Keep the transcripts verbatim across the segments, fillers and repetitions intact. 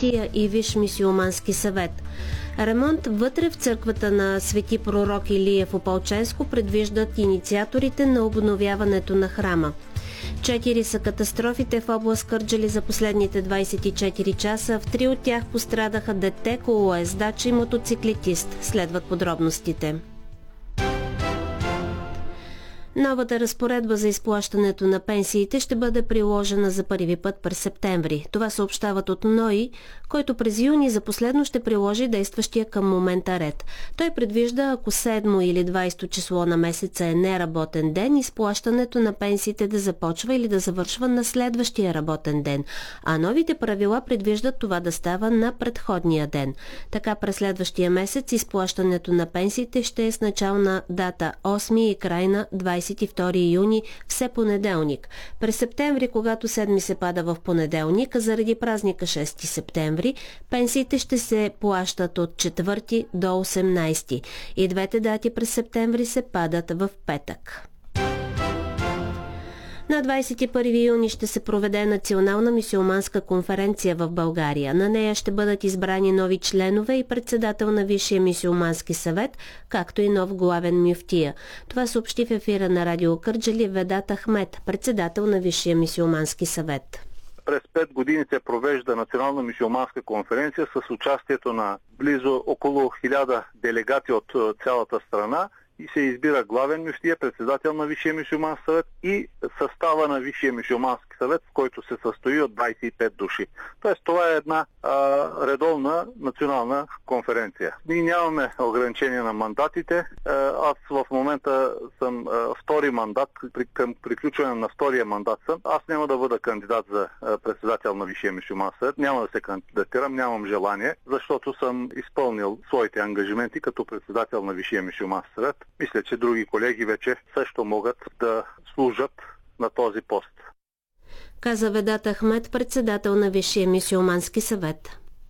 мюфтия и Висш мюсюлмански съвет. Ремонт вътре в църквата на Свети пророк Илия в Опалченско предвиждат инициаторите на обновяването на храма. Четири са катастрофите в област Кърджали за последните двадесет и четири часа. В три от тях пострадаха дете, колоездач и мотоциклетист. Следват подробностите. Новата разпоредба за изплащането на пенсиите ще бъде приложена за първи път през септември. Това съобщават от НОИ, който през юни за последно ще приложи действащия към момента ред. Той предвижда, ако седмо или двадесето число на месеца е неработен ден, изплащането на пенсиите да започва или да завършва на следващия работен ден, а новите правила предвиждат това да става на предходния ден. Така през следващия месец изплащането на пенсиите ще е с начална дата осми и край на двадесет и втори юни, все понеделник. През септември, когато седми се пада в понеделник, а заради празника шести септември, пенсиите ще се плащат от четвърти до осемнадесети. И двете дати през септември се падат в петък. На двадесет и първи юни ще се проведе Национална мюсюлманска конференция в България. На нея ще бъдат избрани нови членове и председател на Висшия мюсюлмански съвет, както и нов главен мюфтия. Това съобщи в ефира на Радио Кърджали Ведат Ахмед, председател на Висшия мюсюлмански съвет. През пет години се провежда Национална мюсюлманска конференция с участието на близо около хиляда делегати от цялата страна и се избира главен мюфтия, председател на Висшия мюсюлмански съвет и състава на Висшия мюсюлмански съвет, в който се състои от двадесет и пет души. Тоест това е една а, редовна национална конференция. Ние нямаме ограничения на мандатите. Аз в момента съм а, втори мандат, при, към приключване на втория мандат съм. Аз няма да бъда кандидат за а, председател на Висшия мюсюлмански съвет. Няма да се кандидатирам, нямам желание, защото съм изпълнил своите ангажименти като председател на Висшия мюсюлмански съвет. Мисля, че други колеги вече също могат да служат на този пост. Каза Ведат Ахмед, председател на Висшия мюсюлмански съвет.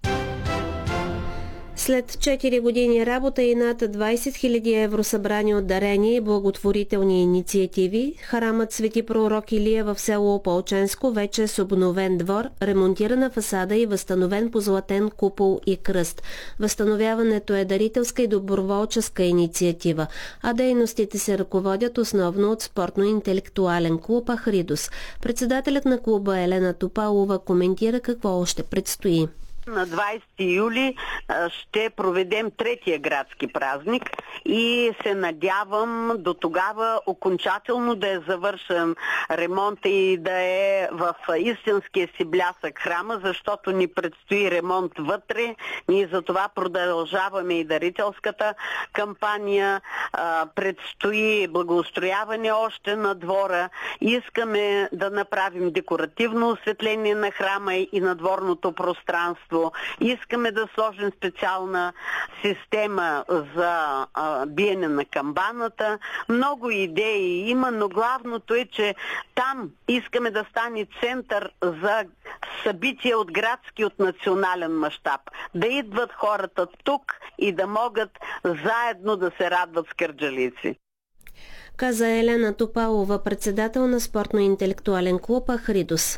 След четири години работа и над двадесет хиляди евро събрани от дарения и благотворителни инициативи, храмът Свети пророк Илия в село Опалченско вече е с обновен двор, ремонтирана фасада и възстановен позлатен купол и кръст. Възстановяването е дарителска и доброволческа инициатива, а дейностите се ръководят основно от спортно-интелектуален клуб Ахридос. Председателят на клуба Елена Топалова коментира какво още предстои. На двадесети юли ще проведем третия градски празник и се надявам до тогава окончателно да е завършен ремонта и да е в истинския си блясък храма, защото ни предстои ремонт вътре. Ние за това продължаваме и дарителската кампания. Предстои благоустрояване още на двора. Искаме да направим декоративно осветление на храма и на дворното пространство. Искаме да сложим специална система за а, биене на камбаната. Много идеи има, но главното е, че там искаме да стане център за събития от градски, от национален мащаб. Да идват хората тук и да могат заедно да се радват с кърджалийци. Каза Елена Топалова, председател на спортно-интелектуален клуб Ахридос.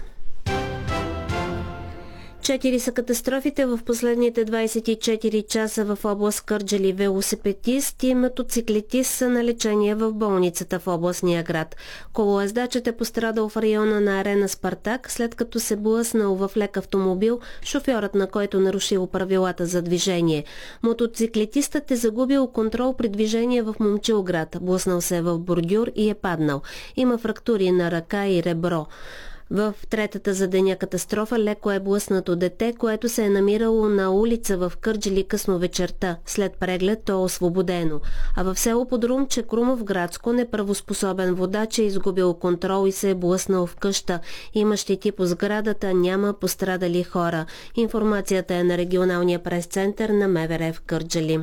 Четири са катастрофите в последните двадесет и четири часа в област Кърджали. Велосипедист и мотоциклетист са на лечение в болницата в областния град. Колоездачът е пострадал в района на Арена Спартак, след като се блъснал в лек автомобил, шофьорът на който нарушил правилата за движение. Мотоциклетистът е загубил контрол при движение в Момчилград. Блъснал се в бордюр и е паднал. Има фрактури на ръка и ребро. В третата за деня катастрофа леко е блъснато дете, което се е намирало на улица в Кърджали късно вечерта. След преглед то е освободено. А в село Подрумче, Крумовградско, неправоспособен водач е изгубил контрол и се е блъснал в къща. Има щети по сградата, няма пострадали хора. Информацията е на регионалния прес-център на МВР в Кърджали.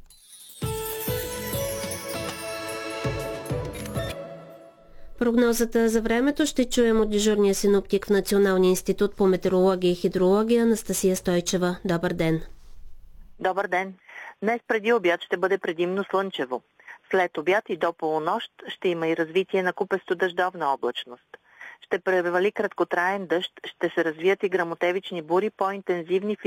Прогнозата за времето ще чуем от дежурния синоптик в Националния институт по метеорология и хидрология Анастасия Стойчева. Добър ден! Добър ден! Днес преди обяд ще бъде предимно слънчево. След обяд и до полунощ ще има и развитие на купесто дъждовна облачност. Ще превали краткотраен дъжд, ще се развият и гръмотевични бури, по-интензивни